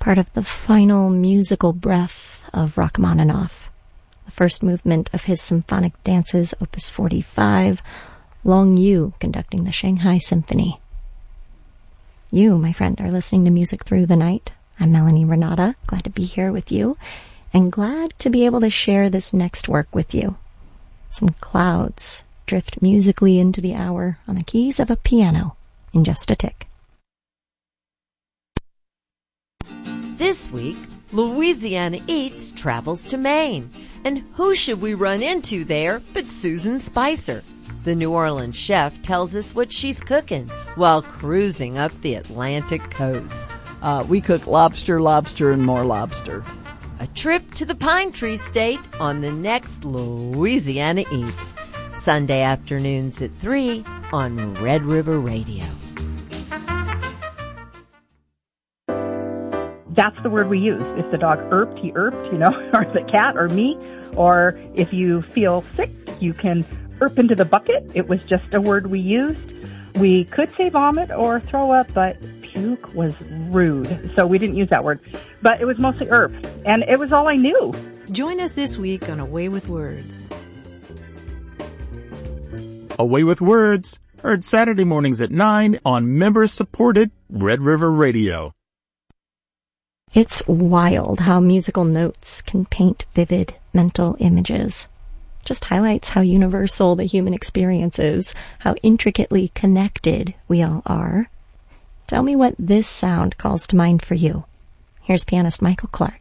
part of the final musical breath of Rachmaninoff, the first movement of his symphonic dances, Opus 45, Long Yu conducting the Shanghai Symphony. You, my friend, are listening to Music Through the Night. I'm Melanie Renata, glad to be here with you, and glad to be able to share this next work with you. Some clouds drift musically into the hour on the keys of a piano in just a tick. This week, Louisiana Eats travels to Maine. And who should we run into there but Susan Spicer? The New Orleans chef tells us what she's cooking while cruising up the Atlantic coast. We cook lobster, lobster, and more lobster. A trip to the Pine Tree State on the next Louisiana Eats. Sunday afternoons at 3 on Red River Radio. That's the word we use. If the dog irped, he irped, or the cat or me. Or if you feel sick, you can irp into the bucket. It was just a word we used. We could say vomit or throw up, but puke was rude. So we didn't use that word. But it was mostly irp. And it was all I knew. Join us this week on Away with Words. Away with Words, heard Saturday mornings at 9 on member-supported Red River Radio. It's wild how musical notes can paint vivid mental images. Just highlights how universal the human experience is, how intricately connected we all are. Tell me what this sound calls to mind for you. Here's pianist Michael Clark.